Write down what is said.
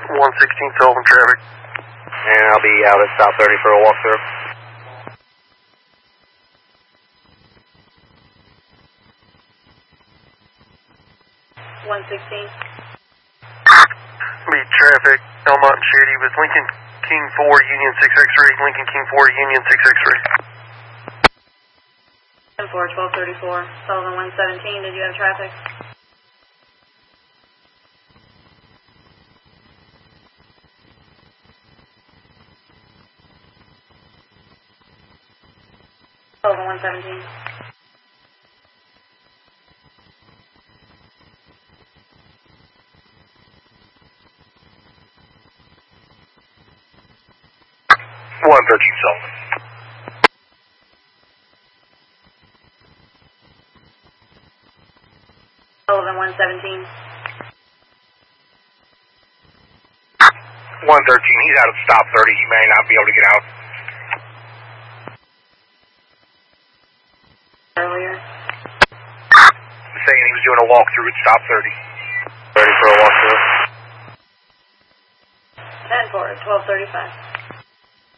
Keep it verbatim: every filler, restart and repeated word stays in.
one sixteen Sullivan traffic. And I'll be out at South thirty for a walkthrough. one sixteen. Be traffic, Elmont and Shady with Lincoln King four, Union six X-ray, Lincoln King four, Union six X-ray. ten four, twelve thirty-four, Sullivan one seventeen, did you have traffic? Sullivan one seventeen. one thirteen Sullivan. Sullivan one seventeen. one thirteen, he's out at stop thirty, he may not be able to get out. Earlier. Saying he was doing a walkthrough at stop thirty. Ready for a walkthrough. ten four, twelve thirty-five.